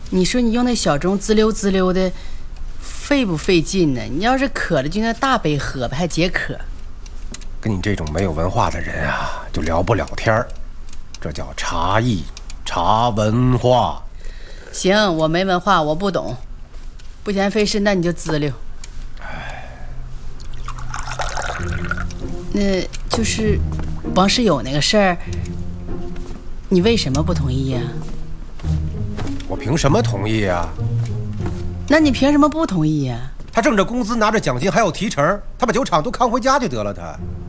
你说你用那小盅滋溜滋溜的，费不费劲呢？你要是渴了，就那大杯喝呗，还解渴。 跟你这种没有文化的人啊，就聊不了天儿。这叫茶艺，茶文化。 行，我没文化，我不懂，不嫌费事，那你就滋溜。那就是王世友那个事儿，你为什么不同意呀？ 我凭什么同意啊？ 那你凭什么不同意呀？ 他挣着工资，拿着奖金，还有提成，他把酒厂都扛回家就得了。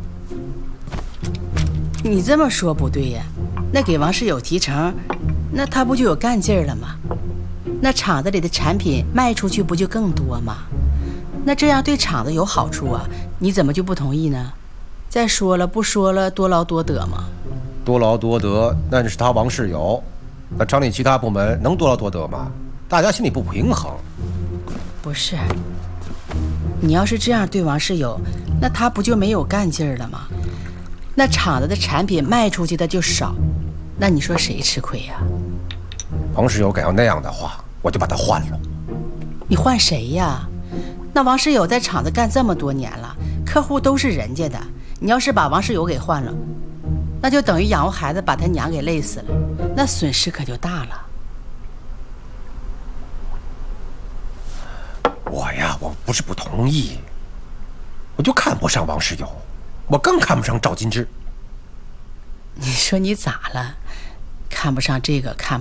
你这么说不对呀，那给王世友提成，那他不就有干劲儿了吗？那厂子里的产品卖出去不就更多吗？那这样对厂子有好处啊，你怎么就不同意呢？再说了，不说了，多劳多得嘛。 多劳多得，那是他王世友。那厂里其他部门能多劳多得吗？大家心里不平衡。 不是，你要是这样对王世友，那他不就没有干劲儿了吗？那厂子的产品卖出去的就少，那你说谁吃亏呀？ 王世友敢要那样的话，我就把他换了。 你换谁呀？那王世友在厂子干这么多年了，客户都是人家的，你要是把王世友给换了，那就等于养活孩子把他娘给累死了，那损失可就大了。 我不是不同意，我就看不上王世友，我更看不上赵金枝。 你说你咋了？看不上这个，看